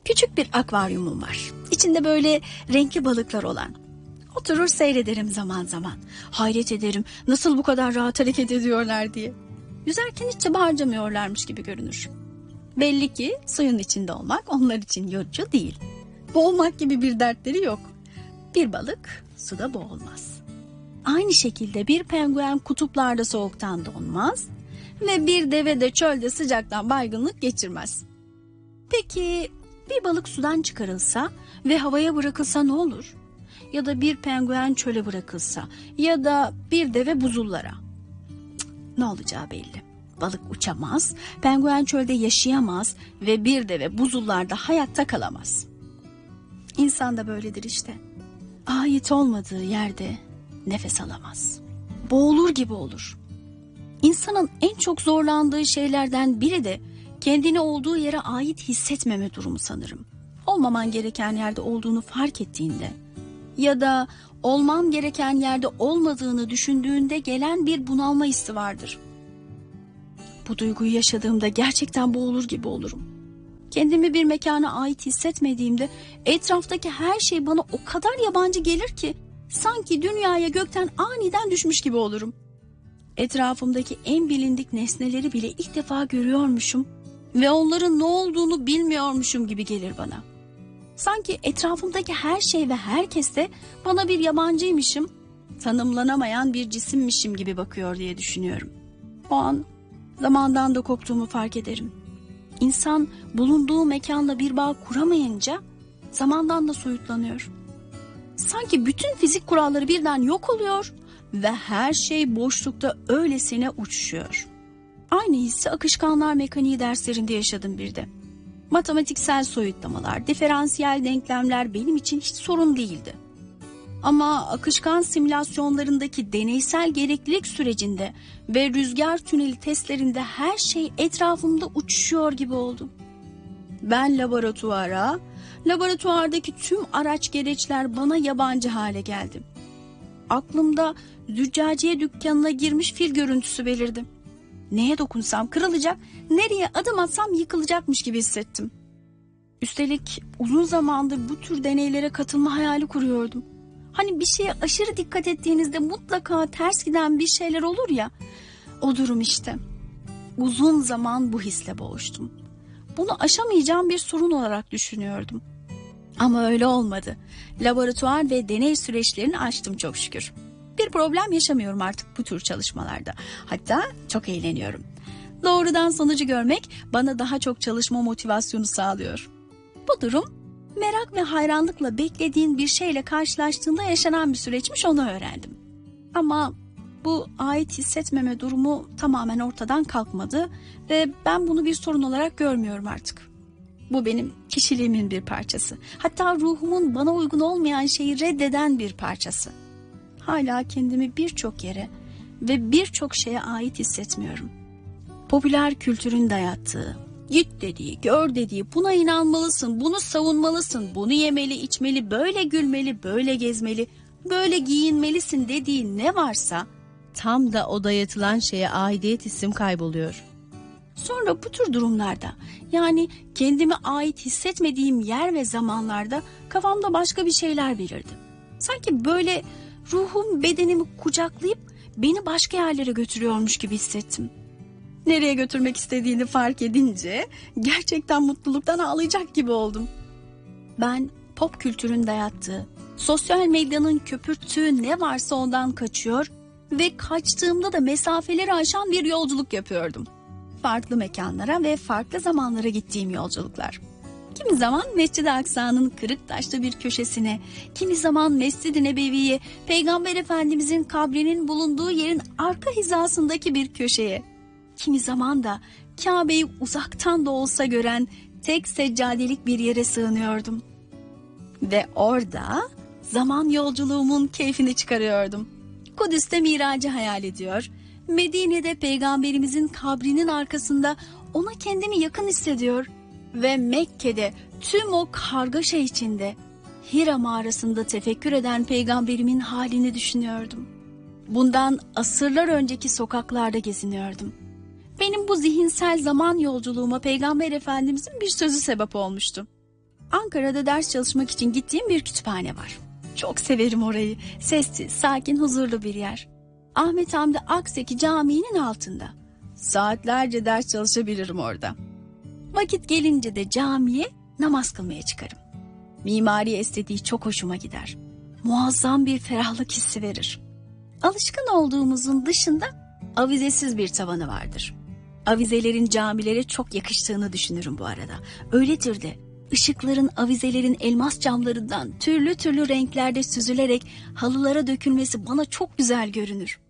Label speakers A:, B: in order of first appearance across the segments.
A: Küçük bir akvaryumum var. İçinde böyle renkli balıklar olan. Oturur seyrederim zaman zaman. Hayret ederim nasıl bu kadar rahat hareket ediyorlar diye. Yüzerken hiç çaba harcamıyorlarmış gibi görünür. Belli ki suyun içinde olmak onlar için yorucu değil. Boğulmak gibi bir dertleri yok. Bir balık suda boğulmaz. Aynı şekilde bir penguen kutuplarda soğuktan donmaz ve bir deve de çölde sıcaktan baygınlık geçirmez. Peki bir balık sudan çıkarılsa ve havaya bırakılsa ne olur? Ya da bir penguen çöle bırakılsa ya da bir deve buzullara. Ne olacağı belli. Balık uçamaz, penguen çölde yaşayamaz ve bir deve buzullarda hayatta kalamaz. İnsan da böyledir işte. Ait olmadığı yerde nefes alamaz. Boğulur gibi olur. İnsanın en çok zorlandığı şeylerden biri de kendini olduğu yere ait hissetmeme durumu sanırım. Olmaman gereken yerde olduğunu fark ettiğinde ya da olman gereken yerde olmadığını düşündüğünde gelen bir bunalma hissi vardır. Bu duyguyu yaşadığımda gerçekten boğulur gibi olurum. Kendimi bir mekana ait hissetmediğimde etraftaki her şey bana o kadar yabancı gelir ki sanki dünyaya gökten aniden düşmüş gibi olurum. Etrafımdaki en bilindik nesneleri bile ilk defa görüyormuşum ve onların ne olduğunu bilmiyormuşum gibi gelir bana. Sanki etrafımdaki her şey ve herkes de bana bir yabancıymışım, tanımlanamayan bir cisimmişim gibi bakıyor diye düşünüyorum. O an zamandan da koptuğumu fark ederim. İnsan bulunduğu mekanla bir bağ kuramayınca zamandan da soyutlanıyor. Sanki bütün fizik kuralları birden yok oluyor ve her şey boşlukta öylesine uçuşuyor. Aynı hissi akışkanlar mekaniği derslerinde yaşadım bir de. Matematiksel soyutlamalar, diferansiyel denklemler benim için hiç sorun değildi. Ama akışkan simülasyonlarındaki deneysel gereklilik sürecinde ve rüzgar tüneli testlerinde her şey etrafımda uçuşuyor gibi oldu. Ben laboratuvardaki tüm araç gereçler bana yabancı hale geldi. Aklımda züccaciye dükkanına girmiş fil görüntüsü belirdi. Neye dokunsam kırılacak, nereye adım atsam yıkılacakmış gibi hissettim. Üstelik uzun zamandır bu tür deneylere katılma hayali kuruyordum. Hani bir şeye aşırı dikkat ettiğinizde mutlaka ters giden bir şeyler olur ya, o durum işte. Uzun zaman bu hisle boğuştum. Bunu aşamayacağım bir sorun olarak düşünüyordum. Ama öyle olmadı. Laboratuvar ve deney süreçlerini aştım çok şükür. Bir problem yaşamıyorum artık bu tür çalışmalarda. Hatta çok eğleniyorum. Doğrudan sonucu görmek bana daha çok çalışma motivasyonu sağlıyor. Bu durum merak ve hayranlıkla beklediğin bir şeyle karşılaştığında yaşanan bir süreçmiş, onu öğrendim. Ama bu ait hissetmeme durumu tamamen ortadan kalkmadı ve ben bunu bir sorun olarak görmüyorum artık. Bu benim kişiliğimin bir parçası. Hatta ruhumun bana uygun olmayan şeyi reddeden bir parçası. Hala kendimi birçok yere ve birçok şeye ait hissetmiyorum. Popüler kültürün dayattığı, git dediği, gör dediği, buna inanmalısın, bunu savunmalısın, bunu yemeli, içmeli, böyle gülmeli, böyle gezmeli, böyle giyinmelisin dediği ne varsa tam da o dayatılan şeye aidiyet hissim kayboluyor. Sonra bu tür durumlarda, yani kendime ait hissetmediğim yer ve zamanlarda kafamda başka bir şeyler belirdi. Sanki böyle ruhum bedenimi kucaklayıp beni başka yerlere götürüyormuş gibi hissettim. Nereye götürmek istediğini fark edince gerçekten mutluluktan ağlayacak gibi oldum. Ben pop kültürün dayattığı, sosyal medyanın köpürttüğü ne varsa ondan kaçıyor ve kaçtığımda da mesafeleri aşan bir yolculuk yapıyordum. Farklı mekanlara ve farklı zamanlara gittiğim yolculuklar. Kimi zaman Mescid-i Aksa'nın kırık taşlı bir köşesine, kimi zaman Mescid-i Nebevi'ye, Peygamber Efendimizin kabrinin bulunduğu yerin arka hizasındaki bir köşeye, kimi zaman da Kabe'yi uzaktan da olsa gören tek seccadelik bir yere sığınıyordum. Ve orada zaman yolculuğumun keyfini çıkarıyordum. Kudüs'te miracı hayal ediyor, Medine'de Peygamberimizin kabrinin arkasında ona kendimi yakın hissediyor ve Mekke'de tüm o kargaşa içinde Hira mağarasında tefekkür eden Peygamberimin halini düşünüyordum. Bundan asırlar önceki sokaklarda geziniyordum. Benim bu zihinsel zaman yolculuğuma Peygamber Efendimizin bir sözü sebep olmuştu. Ankara'da ders çalışmak için gittiğim bir kütüphane var. Çok severim orayı. Sessiz, sakin, huzurlu bir yer. Ahmet Hamdi Akseki Camii'nin altında. Saatlerce ders çalışabilirim orada. Vakit gelince de camiye namaz kılmaya çıkarım. Mimari estetiği çok hoşuma gider. Muazzam bir ferahlık hissi verir. Alışkın olduğumuzun dışında avizesiz bir tavanı vardır. Avizelerin camilere çok yakıştığını düşünürüm bu arada. Öyledir de. Işıkların avizelerin elmas camlarından türlü türlü renklerde süzülerek halılara dökülmesi bana çok güzel görünür.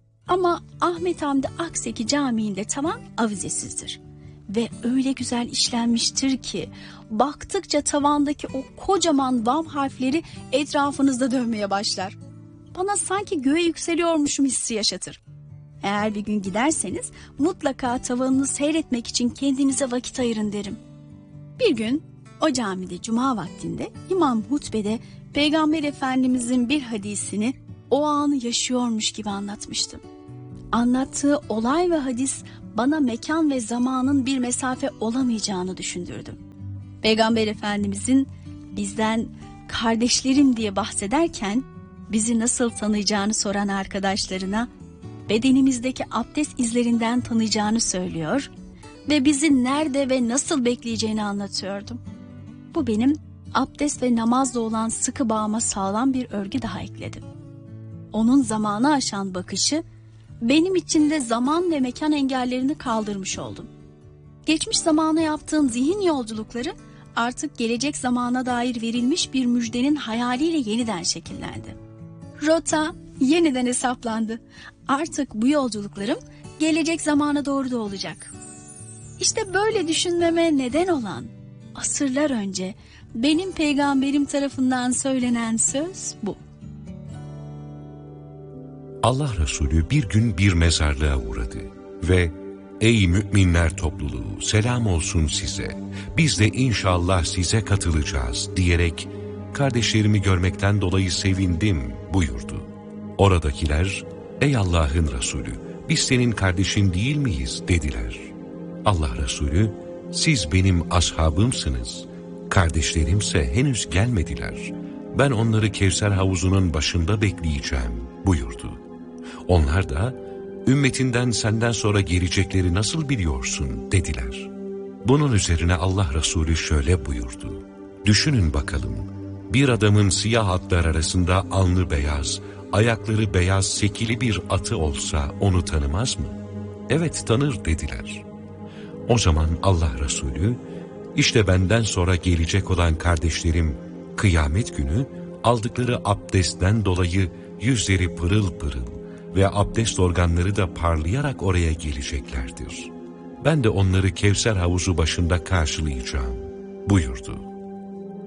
A: Ama Ahmet Hamdi Akseki Camii'nde tavan avizesizdir. Ve öyle güzel işlenmiştir ki baktıkça tavandaki o kocaman vav harfleri etrafınızda dönmeye başlar. Bana sanki göğe yükseliyormuşum hissi yaşatır. Eğer bir gün giderseniz mutlaka tavanını seyretmek için kendinize vakit ayırın derim. Bir gün o camide cuma vaktinde imam hutbede Peygamber Efendimizin bir hadisini o anı yaşıyormuş gibi anlatmıştı. Anlattığı olay ve hadis bana mekan ve zamanın bir mesafe olamayacağını düşündürdü. Peygamber Efendimizin bizden kardeşlerim diye bahsederken bizi nasıl tanıyacağını soran arkadaşlarına bedenimizdeki abdest izlerinden tanıyacağını söylüyor ve bizi nerede ve nasıl bekleyeceğini anlatıyordum. Bu benim abdest ve namazla olan sıkı bağıma sağlam bir örgü daha ekledi. Onun zamanı aşan bakışı benim için de zaman ve mekan engellerini kaldırmış oldum. Geçmiş zamana yaptığım zihin yolculukları artık gelecek zamana dair verilmiş bir müjdenin hayaliyle yeniden şekillendi. Rota yeniden hesaplandı. Artık bu yolculuklarım gelecek zamana doğru da olacak. İşte böyle düşünmeme neden olan asırlar önce benim peygamberim tarafından söylenen söz bu.
B: Allah Resulü bir gün bir mezarlığa uğradı ve "Ey müminler topluluğu, selam olsun size, biz de inşallah size katılacağız" diyerek "Kardeşlerimi görmekten dolayı sevindim" buyurdu. Oradakiler "Ey Allah'ın Resulü, biz senin kardeşin değil miyiz?" dediler. Allah Resulü "Siz benim ashabımsınız, kardeşlerimse henüz gelmediler. Ben onları Kevser havuzunun başında bekleyeceğim" buyurdu. Onlar da "Ümmetinden senden sonra gelecekleri nasıl biliyorsun?" dediler. Bunun üzerine Allah Resulü şöyle buyurdu: "Düşünün bakalım, bir adamın siyah atlar arasında alnı beyaz, ayakları beyaz sekili bir atı olsa onu tanımaz mı?" "Evet, tanır" dediler. O zaman Allah Resulü "İşte benden sonra gelecek olan kardeşlerim kıyamet günü aldıkları abdestten dolayı yüzleri pırıl pırıl ve abdest organları da parlayarak oraya geleceklerdir. Ben de onları Kevser havuzu başında karşılayacağım" buyurdu.